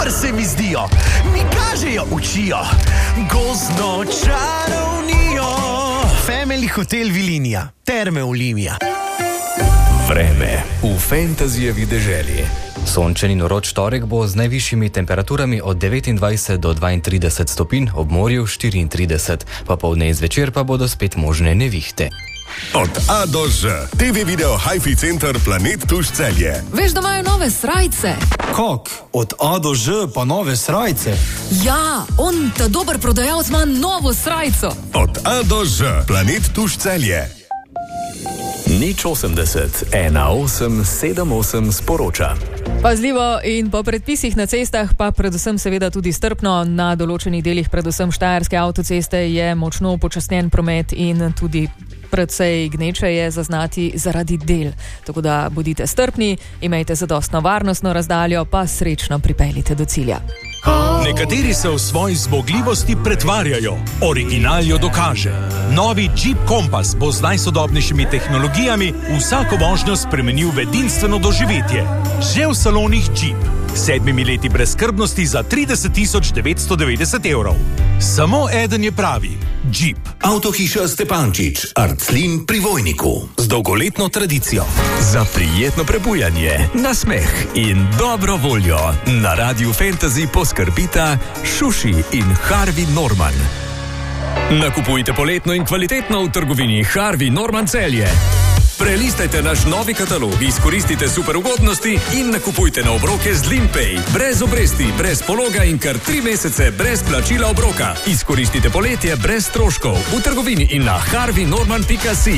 kar se mi zdijo, mi kažejo, učijo, gozdno čarovnijo. Family Hotel Vilinija, Terme Olimia. Vreme v fantazijevi deželi. Sončen in vroč torek bo z najvišjimi temperaturami od 29 do 32 stopinj, ob morju 34, popoldne in zvečer pa bodo spet možne nevihte. Od A do Ž. TV video Hi-Fi Center Planet Tuš Celje. Veš, da imajo nove srajce? Kak? Od A do Ž pa nove srajce? Ja, on, ta dober prodajalec, ima novo srajco. Od A do Ž. Planet Tuš Celje. Nič 80 18 78 sporoča. Pazljivo in po predpisih na cestah, pa predvsem seveda tudi strpno. Na določenih delih, predvsem štajerske avtoceste, je močno upočasnjen promet in tudi precej gneče je zaznati zaradi del. Tako da bodite strpni, imejte zadostno varnostno razdaljo, pa srečno pripeljite do cilja. Nekateri se v svoji zmogljivosti pretvarjajo, original jo dokaže. Novi Jeep Compass bo z najsodobnejšimi tehnologijami vsako vožnjo spremenil v edinstveno doživetje. Že v salonih Jeep. 7 leti brezskrbnosti za 30.990 evrov. Samo eden je pravi. Jeep. Avtohiša Stepančič, Arclin pri Vojniku. Z dolgoletno tradicijo. Za prijetno prebujanje, nasmeh in dobro voljo na Radiu Fantasy poskrbita Šuši in Harvey Norman. Nakupujte poletno in kvalitetno v trgovini Harvey Norman Celje. Prelistajte naš novi katalog, izkoristite super ugodnosti in nakupujte na obroke z Limpay. Brez obresti, brez pologa in kar 3 mesece brez plačila obroka. Izkoristite poletje brez stroškov v trgovini in na harveynorman.si.